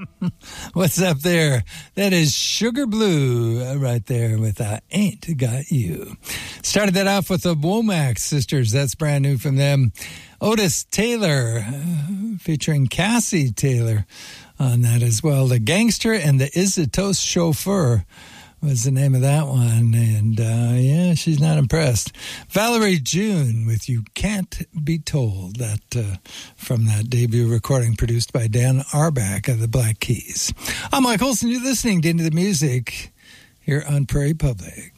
What's up there? That is Sugar Blue right there with I Ain't Got You. Started that off with the Womack Sisters. That's brand new from them. Otis Taylor featuring Cassie Taylor on that as well. The Gangster and the Is-a-Toast Chauffeur was the name of that one. And yeah, she's not impressed. Valerie June with You Can't Be Told. That from that debut recording produced by Dan Arbach of the Black Keys. I'm Mike Olson. You're listening to Into the Music here on Prairie Public.